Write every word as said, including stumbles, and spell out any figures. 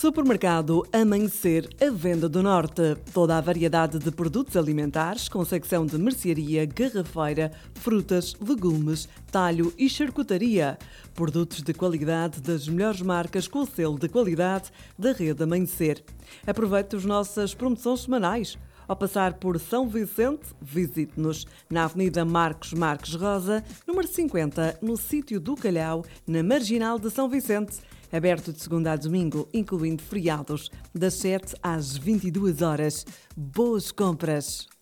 Supermercado Amanhecer, a Venda do Norte. Toda a variedade de produtos alimentares, com secção de mercearia, garrafeira, frutas, legumes, talho e charcutaria. Produtos de qualidade das melhores marcas com o selo de qualidade da Rede Amanhecer. Aproveite as nossas promoções semanais. Ao passar por São Vicente, visite-nos na Avenida Marcos Marques Rosa, número cinquenta, no Sítio do Calhau, na Marginal de São Vicente. Aberto de segunda a domingo, incluindo feriados, das sete às vinte e duas horas. Boas compras!